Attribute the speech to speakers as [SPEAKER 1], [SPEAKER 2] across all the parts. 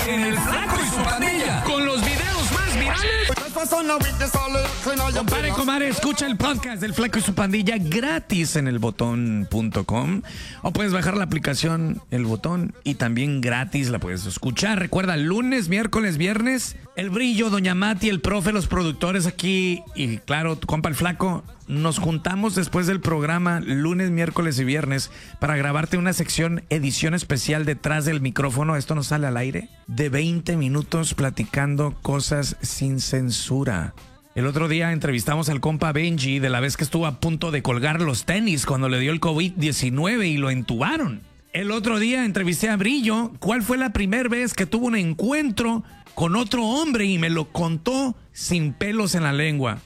[SPEAKER 1] en El Flaco y su Pandilla, con los videos más virales. Compare, comadre, escucha el podcast del Flaco y su Pandilla gratis en elbotón.com, o puedes bajar la aplicación El Botón y también gratis la puedes escuchar. Recuerda, lunes, miércoles, viernes, El Brillo, Doña Mati, el profe, los productores aquí y claro, tu compa el Flaco. Nos juntamos después del programa lunes, miércoles y viernes para grabarte una sección edición especial detrás del micrófono. Esto no sale al aire. De 20 minutos platicando cosas sin censura. El otro día entrevistamos al compa Benji de la vez que estuvo a punto de colgar los tenis cuando le dio el COVID-19 y lo entubaron. El otro día entrevisté a Brillo. ¿Cuál fue la primera vez que tuvo un encuentro con otro hombre? Y me lo contó sin pelos en la lengua.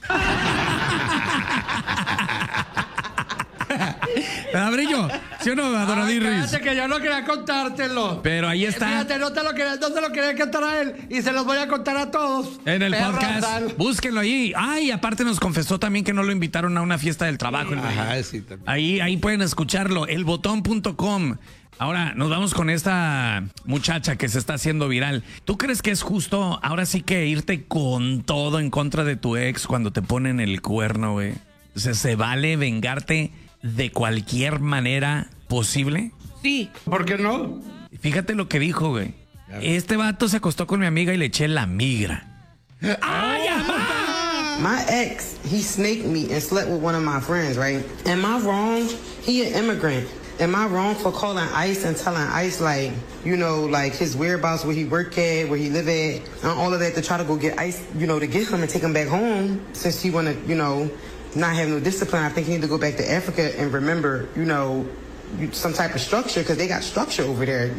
[SPEAKER 1] ¿Verdad, Brillo? ¿Sí o no, Adoradirris?
[SPEAKER 2] Cállate que yo no quería contártelo.
[SPEAKER 1] Pero ahí está.
[SPEAKER 2] Fíjate, no te lo quería contar a él y se los voy a contar a todos.
[SPEAKER 1] En el podcast. Búsquenlo ahí. Ay, aparte nos confesó también que no lo invitaron a una fiesta del trabajo.
[SPEAKER 3] Ajá, sí, también.
[SPEAKER 1] Ahí pueden escucharlo. Elbotón.com. Ahora nos vamos con esta muchacha que se está haciendo viral. ¿Tú crees que es justo ahora sí que irte con todo en contra de tu ex cuando te ponen el cuerno, güey? O sea, ¿se vale vengarte de cualquier manera posible?
[SPEAKER 2] Sí. ¿Por qué no?
[SPEAKER 1] Fíjate lo que dijo, güey. Este vato se acostó con mi amiga y le eché la migra. ¡Ay, amá!
[SPEAKER 4] My ex, he snaked me and slept with one of my friends, right? Am I wrong? He an immigrant. Am I wrong for calling ICE and telling ICE, like, you know, like his whereabouts, where he work at, where he live at, and all of that to try to go get ICE, you know, to get him and take him back home since he want to, you know, not have no discipline? I think he need to go back to Africa and remember, you know, some type of structure, because they got structure over there.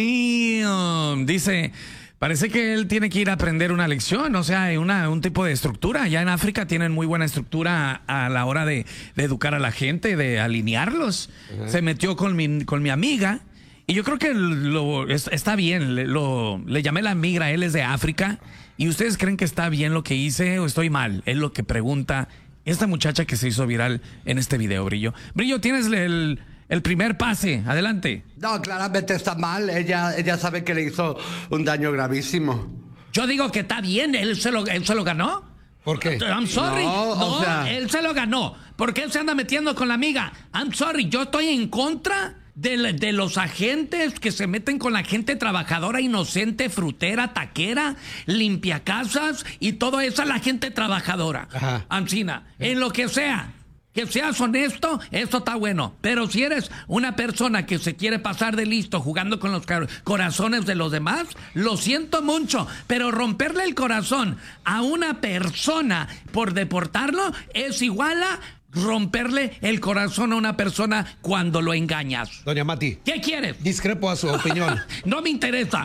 [SPEAKER 1] Damn, dice, parece que él tiene que ir a aprender una lección, o sea, un tipo de estructura. Ya en África tienen muy buena estructura a la hora de educar a la gente, de alinearlos. Uh-huh. Se metió con mi amiga y yo creo que está bien. Le llamé la migra, él es de África. ¿Y ustedes creen que está bien lo que hice o estoy mal? Es lo que pregunta esta muchacha que se hizo viral en este video, Brillo. Brillo, tienes el primer pase. Adelante.
[SPEAKER 2] No, claramente está mal. Ella sabe que le hizo un daño gravísimo.
[SPEAKER 1] Yo digo que está bien. Él se lo ganó.
[SPEAKER 3] ¿Por qué?
[SPEAKER 1] I'm sorry. No, él se lo ganó. ¿Por qué él se anda metiendo con la amiga? I'm sorry. Yo estoy en contra de los agentes que se meten con la gente trabajadora, inocente, frutera, taquera, limpiacasas y todo eso, la gente trabajadora.
[SPEAKER 3] Ajá.
[SPEAKER 1] Ancina, en lo que sea. Que seas honesto, eso está bueno. Pero si eres una persona que se quiere pasar de listo jugando con los corazones de los demás, lo siento mucho. Pero romperle el corazón a una persona por deportarlo es igual a romperle el corazón a una persona cuando lo engañas.
[SPEAKER 3] Doña Mati.
[SPEAKER 1] ¿Qué quieres?
[SPEAKER 3] Discrepo a su opinión.
[SPEAKER 1] No me interesa.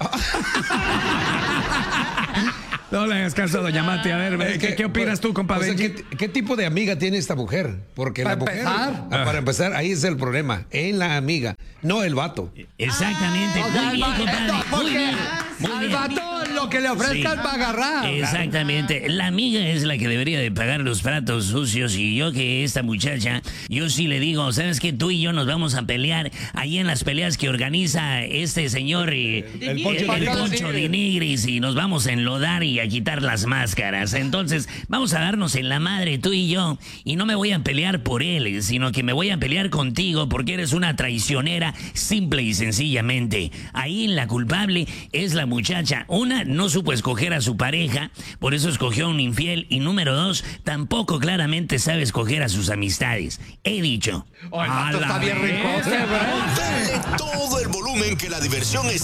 [SPEAKER 1] No le hagas caso a Doña Mati. A ver, ¿qué opinas tú, compa Benji?
[SPEAKER 3] ¿Qué tipo de amiga tiene esta mujer? Porque para empezar, ahí es el problema. En la amiga, no el vato.
[SPEAKER 5] Exactamente. Muy bien, compadre. Muy bien.
[SPEAKER 2] Al vato lo que le ofrezcan va a agarrar.
[SPEAKER 5] Exactamente. La amiga es la que debería de pagar los platos sucios y yo que esta muchacha, yo sí le digo, ¿sabes qué? Tú y yo nos vamos a pelear ahí en las peleas que organiza este señor el Poncho de Nigris y nos vamos a enlodar y a quitar las máscaras. Entonces, vamos a darnos en la madre tú y yo y no me voy a pelear por él, sino que me voy a pelear contigo porque eres una traicionera simple y sencillamente. Ahí la culpable es la muchacha. Una, no supo escoger a su pareja, por eso escogió a un infiel. Y número dos, tampoco claramente sabe escoger a sus amistades. He dicho.
[SPEAKER 2] Oh, el vato está bien rico.
[SPEAKER 6] Dale todo el volumen que la diversión está